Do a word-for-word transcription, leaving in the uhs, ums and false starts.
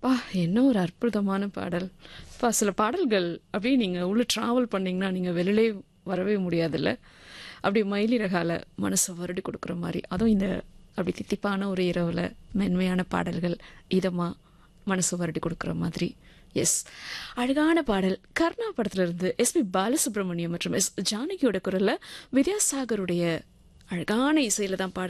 பா! என்ன ஒரு அற்புதமான பாடல். அப்பா சில பாடல்கள் அப்படியே நீங்க உள்ள ட்ராவல் பண்ணீங்கன்னா, நீங்க வெளிலே வரவே முடியாதுல்ல. அப்படியே மயிலிறகால மனச வருடி குடுக்குற மாரி. அதுவும் இந்த அப்படி தித்திப்பான ஒரு இரவுல மென்மையான பாடல்கள், இதமா மனசு வருடி குடுக்குற மாதிரி. எஸ். அழகான பாடல். கர்ணா படத்துல இருந்து எஸ்பி பாலசுப்ரமணியம் மற்றும் எஸ் ஜானகியோட குரல்ல வித்யாசாகருடைய அழகான இசையில தான் பாடல்